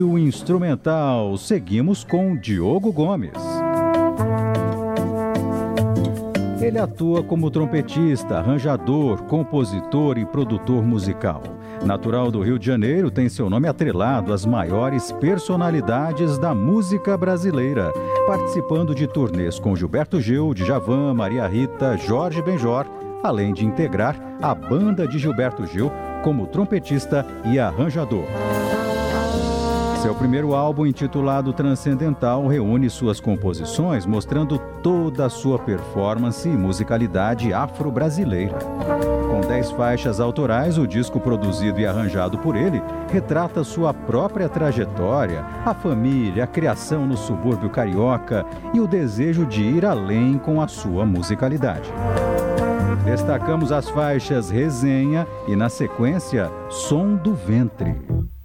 O instrumental, seguimos com Diogo Gomes. Ele atua como trompetista, arranjador, compositor e produtor musical. Natural do Rio de Janeiro, tem seu nome atrelado às maiores personalidades da música brasileira, participando de turnês com Gilberto Gil, Djavan, Maria Rita, Jorge Benjor, além de integrar a banda de Gilberto Gil como trompetista e arranjador. Seu primeiro álbum, intitulado Transcendental, reúne suas composições, mostrando toda a sua performance e musicalidade afro-brasileira. Com 10 faixas autorais, o disco produzido e arranjado por ele retrata sua própria trajetória, a família, a criação no subúrbio carioca e o desejo de ir além com a sua musicalidade. Destacamos as faixas Resenha e, na sequência, Som do Ventre.